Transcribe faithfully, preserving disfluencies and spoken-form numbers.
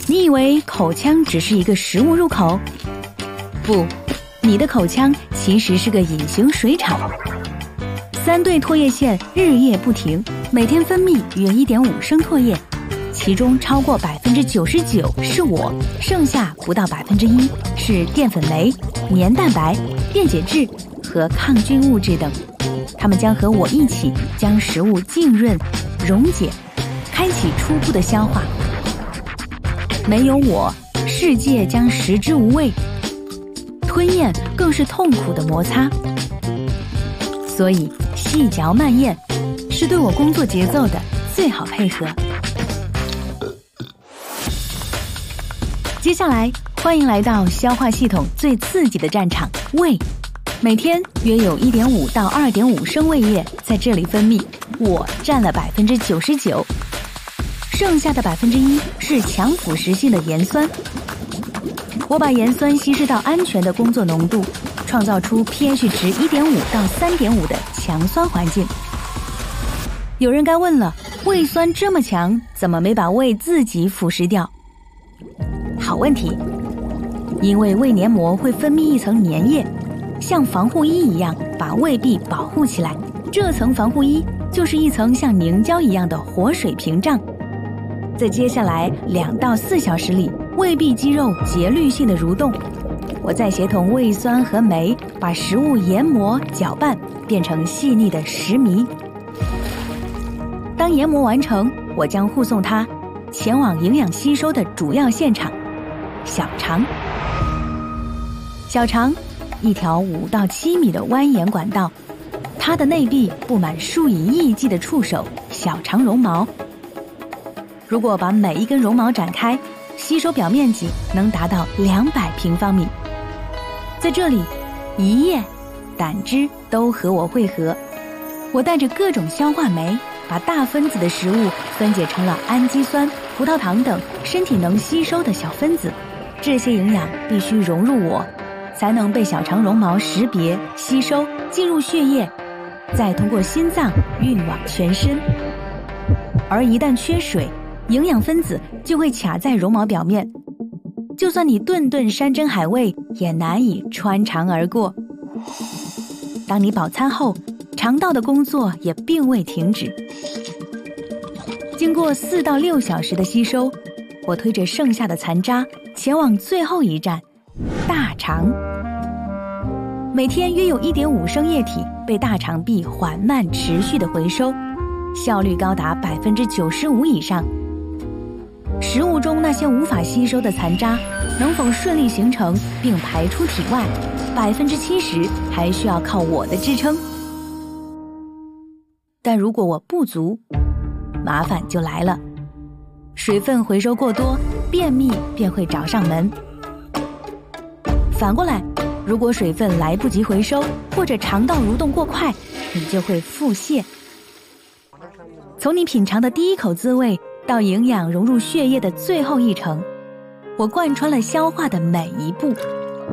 你以为口腔只是一个食物入口？不，你的口腔其实是个隐形水厂。三对唾液腺日夜不停，每天分泌约 一点五升唾液，其中超过 百分之九十九 是我，剩下不到 百分之一 是淀粉酶、黏蛋白、电解质和抗菌物质等。它们将和我一起将食物浸润、溶解，开启初步的消化。没有我，世界将食之无味，吞咽更是痛苦的摩擦。所以细嚼慢咽是对我工作节奏的最好配合。接下来欢迎来到消化系统最刺激的战场——胃。每天约有 一点五到二点五升胃液在这里分泌，我占了 百分之九十九， 剩下的 百分之一 是强腐蚀性的盐酸。我把盐酸稀释到安全的工作浓度，创造出 pH 值 一点五到三点五 的强酸环境。有人该问了，胃酸这么强，怎么没把胃自己腐蚀掉？好问题，因为胃黏膜会分泌一层粘液，像防护衣一样把胃壁保护起来。这层防护衣就是一层像凝胶一样的活水屏障。在接下来两到四小时里，胃壁肌肉节律性的蠕动，我再协同胃酸和酶把食物研磨搅拌，变成细腻的食糜。当研磨完成，我将护送它前往营养吸收的主要现场——小肠。小肠，一条五到七米的蜿蜒管道，它的内壁布满数以亿计的触手——小肠绒毛。如果把每一根绒毛展开，吸收表面积能达到两百平方米。在这里，胰液、胆汁都和我汇合，我带着各种消化酶，把大分子的食物分解成了氨基酸、葡萄糖等身体能吸收的小分子。这些营养必须融入我，才能被小肠绒毛识别、吸收，进入血液，再通过心脏运往全身。而一旦缺水，营养分子就会卡在绒毛表面，就算你顿顿山珍海味，也难以穿肠而过。当你饱餐后，肠道的工作也并未停止。经过四到六小时的吸收，我推着剩下的残渣前往最后一站——大肠。每天约有 一点五升液体被大肠壁缓慢持续的回收，效率高达 百分之九十五 以上。食物中那些无法吸收的残渣能否顺利形成并排出体外， 百分之七十 还需要靠我的支撑。但如果我不足，麻烦就来了。水分回收过多，便秘便会找上门。反过来，如果水分来不及回收，或者肠道蠕动过快，你就会腹泻。从你品尝的第一口滋味到营养融入血液的最后一程，我贯穿了消化的每一步。